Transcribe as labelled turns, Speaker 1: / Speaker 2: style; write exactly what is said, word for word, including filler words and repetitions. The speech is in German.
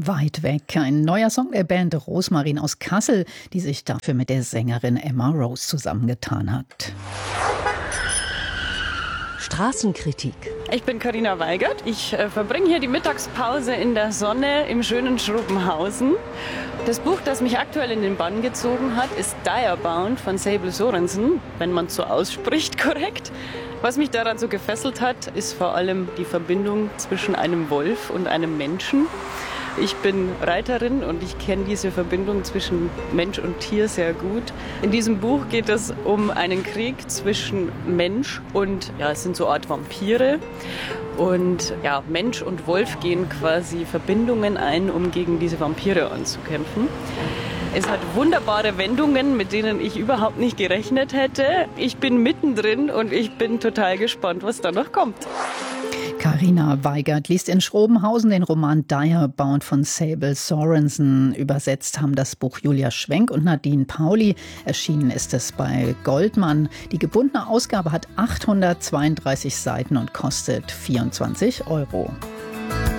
Speaker 1: Weit weg. Ein neuer Song der Band Rosmarin aus Kassel, die sich dafür mit der Sängerin Emma Rose zusammengetan hat.
Speaker 2: Straßenkritik.
Speaker 3: Ich bin Carina Weigert. Ich äh, verbringe hier die Mittagspause in der Sonne im schönen Schrobenhausen. Das Buch, das mich aktuell in den Bann gezogen hat, ist Diabound von Sable Sorensen, wenn man es so ausspricht, korrekt. Was mich daran so gefesselt hat, ist vor allem die Verbindung zwischen einem Wolf und einem Menschen. Ich bin Reiterin und ich kenne diese Verbindung zwischen Mensch und Tier sehr gut. In diesem Buch geht es um einen Krieg zwischen Mensch und, ja, es sind so eine Art Vampire. Und ja, Mensch und Wolf gehen quasi Verbindungen ein, um gegen diese Vampire anzukämpfen. Es hat wunderbare Wendungen, mit denen ich überhaupt nicht gerechnet hätte. Ich bin mittendrin und ich bin total gespannt, was da noch kommt.
Speaker 1: Carina Weigert liest in Schrobenhausen den Roman Diabound von Sable Sorensen. Übersetzt haben das Buch Julia Schwenk und Nadine Pauli. Erschienen ist es bei Goldmann. Die gebundene Ausgabe hat achthundertzweiunddreißig Seiten und kostet vierundzwanzig Euro.